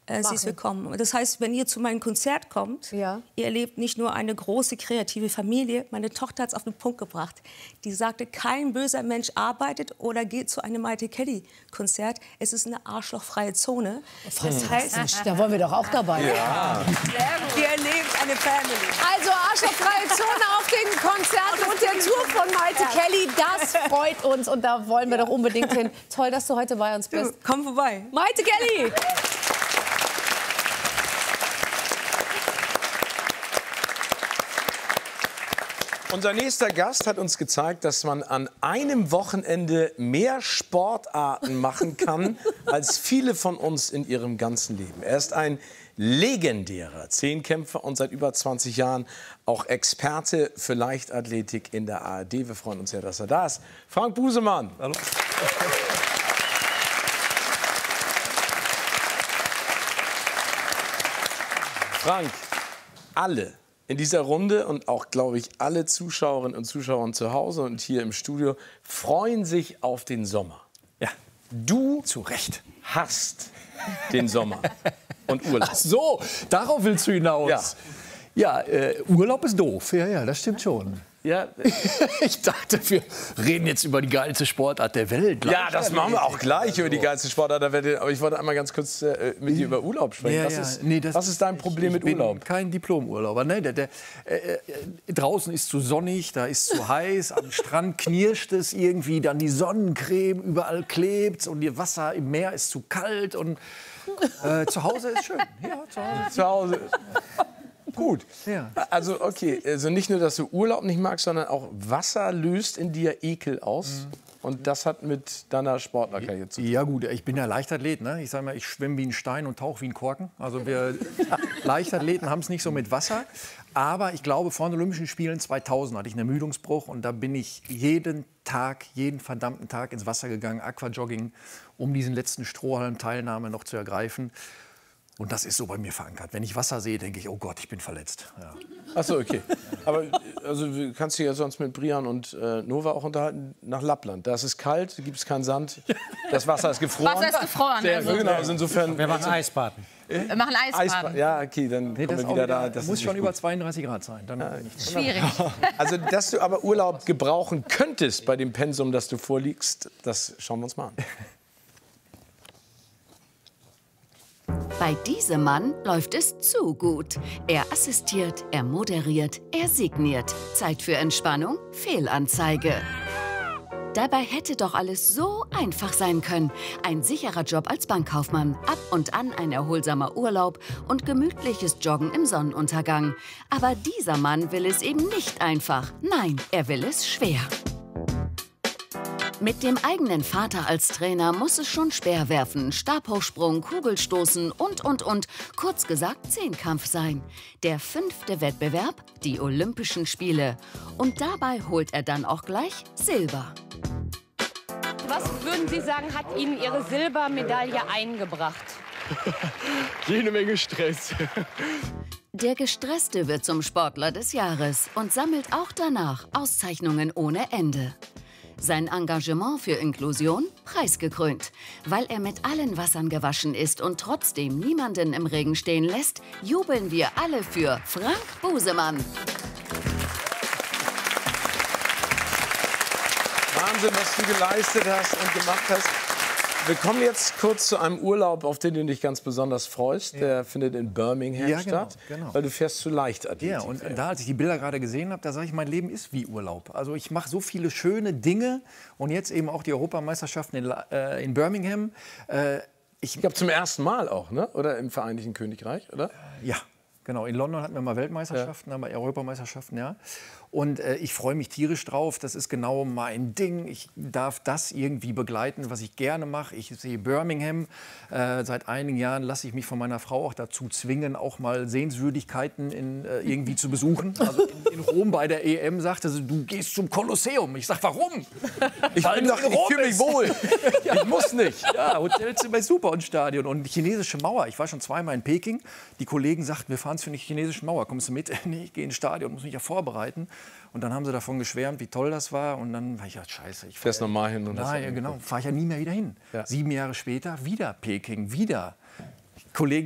Sie ist willkommen. Das heißt, wenn ihr zu meinem Konzert kommt, ihr erlebt nicht nur eine große kreative Familie. Meine Tochter hat es auf den Punkt gebracht. Die sagte, kein böser Mensch arbeitet oder geht zu einem Maite Kelly-Konzert. Es ist eine arschlochfreie Zone. Das heißt, da wollen wir doch auch dabei. Ja. Ihr erlebt eine Family. Also arschlochfreie Zone auf den Konzerten und der Tour von Maite Kelly. Das freut uns und da wollen wir doch unbedingt hin. Toll, dass du heute bei uns bist. Komm vorbei. Maite Kelly! Unser nächster Gast hat uns gezeigt, dass man an einem Wochenende mehr Sportarten machen kann, als viele von uns in ihrem ganzen Leben. Er ist ein legendärer Zehnkämpfer und seit über 20 Jahren auch Experte für Leichtathletik in der ARD. Wir freuen uns sehr, dass er da ist. Frank Busemann. Hallo. Frank, alle in dieser Runde und auch, glaube ich, alle Zuschauerinnen und Zuschauer zu Hause und hier im Studio freuen sich auf den Sommer. Ja. Du zu Recht hasst den Sommer und Urlaub. Ach so, darauf willst du hinaus. Ja, Urlaub ist doof. Ja, das stimmt schon. Ja. Ich dachte, wir reden jetzt über die geilste Sportart der Welt. Ja, das machen wir auch gleich über die geilste Sportart der Welt. Aber ich wollte einmal ganz kurz mit dir über Urlaub sprechen. Was ist dein Problem mit Urlaub? Ich bin kein Diplom-Urlauber. Nee, draußen ist zu sonnig, da ist zu heiß, am Strand knirscht es irgendwie, dann die Sonnencreme, überall klebt und ihr Wasser im Meer ist zu kalt. Und zu Hause ist schön. Ja, zu Hause. Gut. Ja. Also okay, also nicht nur, dass du Urlaub nicht magst, sondern auch Wasser löst in dir Ekel aus. Und das hat mit deiner Sportlerkarriere zu tun. Ja gut, ich bin ja Leichtathlet. Ne? Ich sage mal, ich schwimme wie ein Stein und tauche wie ein Korken. Also wir Leichtathleten haben es nicht so mit Wasser. Aber ich glaube, vor den Olympischen Spielen 2000 hatte ich einen Ermüdungsbruch. Und da bin ich jeden verdammten Tag ins Wasser gegangen, Aquajogging, um diesen letzten Strohhalm-Teilnahme noch zu ergreifen. Und das ist so bei mir verankert. Wenn ich Wasser sehe, denke ich, oh Gott, ich bin verletzt. Ja. Ach so, okay. Aber also, du kannst dich ja sonst mit Brian und Nova auch unterhalten, nach Lappland. Da ist es kalt, da gibt es keinen Sand, das Wasser ist gefroren. Wasser ist gefroren. Sehr gut. Genau, also insofern, wir machen Eisbaden. Wir machen Eisbaden. Ja, okay, dann kommen wir wieder da. Das muss schon über 32 Grad sein. Dann schwierig. Also, dass du aber Urlaub gebrauchen könntest bei dem Pensum, das du vorliegst, das schauen wir uns mal an. Bei diesem Mann läuft es zu gut. Er assistiert, er moderiert, er signiert. Zeit für Entspannung? Fehlanzeige. Dabei hätte doch alles so einfach sein können. Ein sicherer Job als Bankkaufmann, ab und an ein erholsamer Urlaub und gemütliches Joggen im Sonnenuntergang. Aber dieser Mann will es eben nicht einfach. Nein, er will es schwer. Mit dem eigenen Vater als Trainer muss es schon Speerwerfen, Stabhochsprung, Kugelstoßen und. Kurz gesagt Zehnkampf sein. Der 5. Wettbewerb, die Olympischen Spiele. Und dabei holt er dann auch gleich Silber. Was würden Sie sagen, hat Ihnen Ihre Silbermedaille eingebracht? Jede Menge Stress. Der Gestresste wird zum Sportler des Jahres und sammelt auch danach Auszeichnungen ohne Ende. Sein Engagement für Inklusion preisgekrönt. Weil er mit allen Wassern gewaschen ist und trotzdem niemanden im Regen stehen lässt, jubeln wir alle für Frank Busemann. Wahnsinn, was du geleistet hast und gemacht hast. Wir kommen jetzt kurz zu einem Urlaub, auf den du dich ganz besonders freust. Ja. Der findet in Birmingham statt, weil du fährst zu Leichtathletik. Ja, und da, als ich die Bilder gerade gesehen habe, da sage ich, mein Leben ist wie Urlaub. Also ich mache so viele schöne Dinge und jetzt eben auch die Europameisterschaften in Birmingham. Ich glaube zum ersten Mal auch, ne? Oder im Vereinigten Königreich, oder? Ja. Genau, in London hatten wir mal Weltmeisterschaften, aber Europameisterschaften, ja. Und ich freue mich tierisch drauf. Das ist genau mein Ding. Ich darf das irgendwie begleiten, was ich gerne mache. Ich sehe Birmingham. Seit einigen Jahren lasse ich mich von meiner Frau auch dazu zwingen, auch mal Sehenswürdigkeiten irgendwie zu besuchen. Also in Rom bei der EM sagte sie, du gehst zum Kolosseum. Ich sage, warum? Ich fühle mich wohl. Ja. Ich muss nicht. Ja, Hotelzimmer ist super und Stadion. Und die chinesische Mauer. Ich war schon zweimal in Peking. Die Kollegen sagten, wir fahren für die chinesische Mauer. Kommst du mit? Nee, ich gehe ins Stadion, muss mich ja vorbereiten. Und dann haben sie davon geschwärmt, wie toll das war. Und dann war ich ja, scheiße. Ich fährst normal hin. Und genau, fahre ich ja nie mehr wieder hin. Ja. 7 Jahre später wieder Peking, wieder Kollegen.